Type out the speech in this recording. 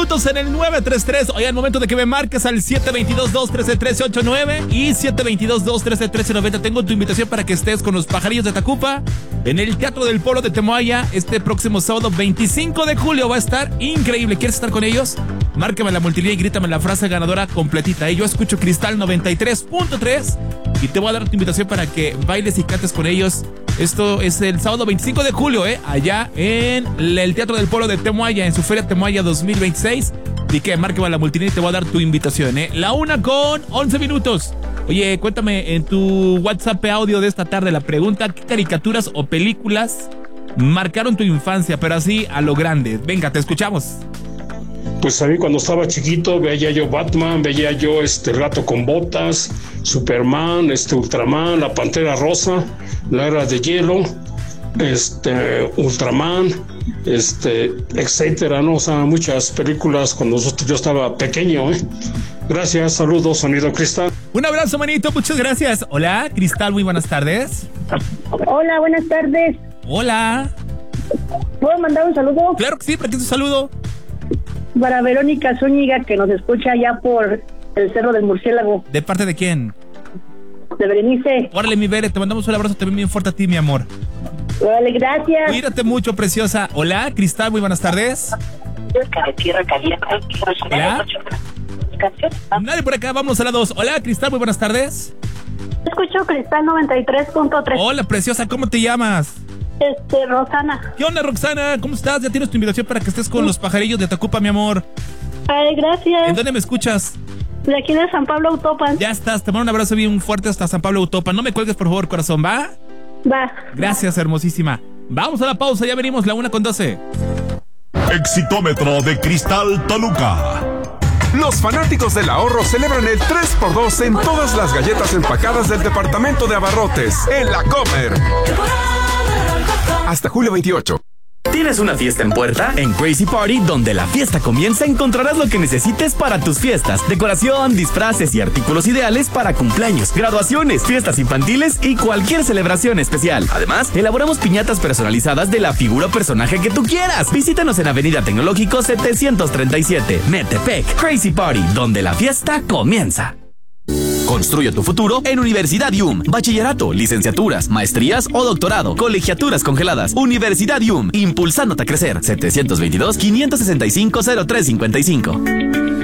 minutos en el 933. Oye, al momento de que me marques al 722-213-1389 y 722-213-1390. Tengo tu invitación para que estés con los Pajarillos de Tacupa en el Teatro del Polo de Temoaya este próximo sábado 25 de julio. Va a estar increíble. ¿Quieres estar con ellos? Márcame la multilínea y grítame la frase ganadora completita. Yo escucho Cristal 93.3 y te voy a dar tu invitación para que bailes y cantes con ellos. Esto es el sábado 25 de julio, allá en el Teatro del Polo de Temoaya, en su Feria Temoaya 2026. Y que márcame la multilínea y te voy a dar tu invitación, La 1:11. Oye, cuéntame en tu WhatsApp audio de esta tarde la pregunta: ¿qué caricaturas o películas marcaron tu infancia, pero así a lo grande? Venga, te escuchamos. Pues a mí cuando estaba chiquito veía yo Batman, veía yo Gato con Botas, Superman, Ultraman, La Pantera Rosa, La Era de Hielo, Ultraman, etcétera, ¿no? O sea, muchas películas cuando yo estaba pequeño, Gracias, saludos, Sonido Cristal. Un abrazo, manito, muchas gracias. Hola, Cristal, muy buenas tardes. Hola, buenas tardes. Hola. ¿Puedo mandar un saludo? Claro que sí, ¿para qué es un saludo? Para Verónica Zúñiga, que nos escucha allá por el Cerro del Murciélago. ¿De parte de quién? De Berenice. Órale, mi Bere, te mandamos un abrazo también bien fuerte a ti, mi amor. Vale, gracias. Cuídate mucho, preciosa. Hola, Cristal, muy buenas tardes. Hola. Nadie por acá, vamos a la 2. Hola, Cristal, muy buenas tardes. Escucho Cristal 93.3. Hola, preciosa, ¿cómo te llamas? Roxana. ¿Qué onda, Roxana? ¿Cómo estás? Ya tienes tu invitación para que estés con los Pajarillos de Tacupa, mi amor. Ay, gracias. ¿En dónde me escuchas? De aquí de San Pablo Autopan. Ya estás, te mando un abrazo bien fuerte hasta San Pablo Autopan. No me cuelgues, por favor, corazón, ¿va? Va. Gracias, hermosísima. Vamos a la pausa, ya venimos, la 1:12. Exitómetro de Cristal Toluca. Los fanáticos del ahorro celebran el 3x2 en todas las galletas empacadas del departamento de abarrotes en La Comer. Hasta julio 28. ¿Tienes una fiesta en puerta? En Crazy Party, donde la fiesta comienza, encontrarás lo que necesites para tus fiestas. Decoración, disfraces y artículos ideales para cumpleaños, graduaciones, fiestas infantiles y cualquier celebración especial. Además, elaboramos piñatas personalizadas de la figura o personaje que tú quieras. Visítanos en Avenida Tecnológico 737, Metepec. Crazy Party, donde la fiesta comienza. Construye tu futuro en Universidad IUM. Bachillerato, licenciaturas, maestrías o doctorado. Colegiaturas congeladas. Universidad IUM, impulsándote a crecer. 722-565-0355.